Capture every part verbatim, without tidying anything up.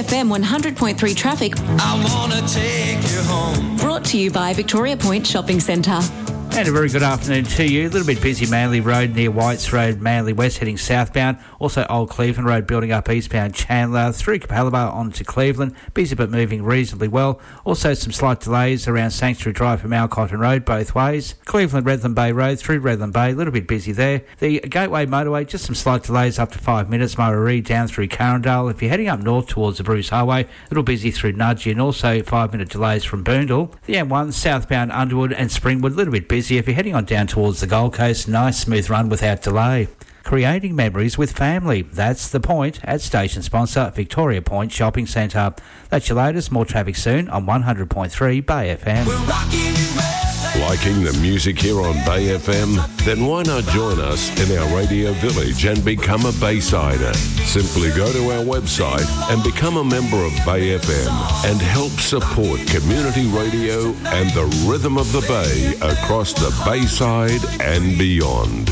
F M one hundred point three traffic. I wanna take you home. Brought to you by Victoria Point Shopping Centre. And a very good afternoon to you. A little bit busy Manly Road near Whites Road, Manly West heading southbound. Also Old Cleveland Road building up eastbound Chandler through Capalaba onto Cleveland. Busy but moving reasonably well. Also some slight delays around Sanctuary Drive from Alcotton Road both ways. Cleveland Redland Bay Road through Redland Bay, a little bit busy there. The Gateway Motorway, just some slight delays up to five minutes. Murray down through Carindale. If you're heading up north towards the Bruce Highway, a little busy through Nudgee and also five minute delays from Boondall. The M one southbound Underwood and Springwood, a little bit busy. If you're heading on down towards the Gold Coast, nice smooth run without delay. Creating memories with family. That's the point at station sponsor Victoria Point Shopping Centre. That's your latest. More traffic soon on one hundred point three Bay F M. Liking the music here on Bay F M? Then why not join us in our radio village and become a Baysider? Simply go to our website and become a member of Bay F M and help support community radio and the rhythm of the Bay across the Bayside and beyond.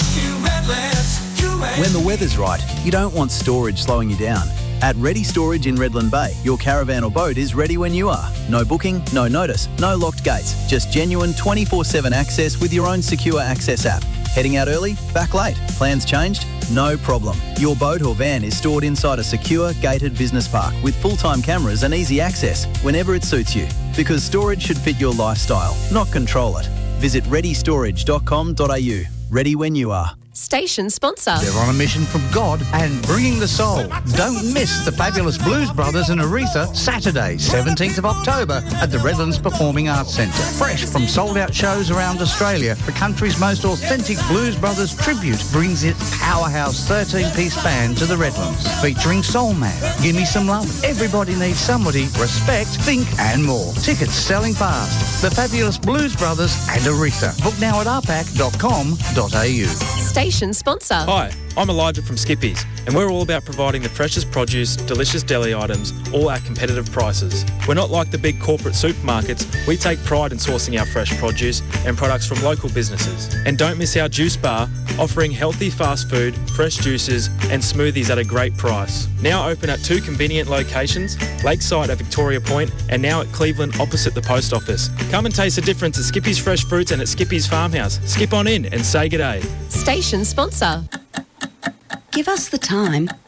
When the weather's right, you don't want storage slowing you down. At Ready Storage in Redland Bay, your caravan or boat is ready when you are. No booking, no notice, no locked gates. Just genuine twenty-four seven access with your own secure access app. Heading out early? Back late? Plans changed? No problem. Your boat or van is stored inside a secure, gated business park with full-time cameras and easy access whenever it suits you. Because storage should fit your lifestyle, not control it. Visit ready storage dot com dot a u. Ready when you are. Station sponsor. They're on a mission from God and bringing the soul. Don't miss the fabulous Blues Brothers in Aretha, Saturday, seventeenth of October at the Redlands Performing Arts Centre. Fresh from sold-out shows around Australia, the country's most authentic Blues Brothers tribute brings its powerhouse thirteen-piece band to the Redlands, featuring Soul Man, Gimme Some Love, Everybody Needs Somebody, Respect, Think and more. Tickets selling fast. The fabulous Blues Brothers and Aretha. Book now at r p a c dot com dot a u. Station sponsor. Hi, I'm Elijah from Skippies, and we're all about providing the freshest produce, delicious deli items, all at competitive prices. We're not like the big corporate supermarkets. We take pride in sourcing our fresh produce and products from local businesses. And don't miss our juice bar, offering healthy fast food, fresh juices and smoothies at a great price. Now open at two convenient locations, Lakeside at Victoria Point and now at Cleveland opposite the post office. Come and taste the difference at Skippies Fresh Fruits and at Skippies Farmhouse. Skip on in and say g'day. Station sponsor. Give us the time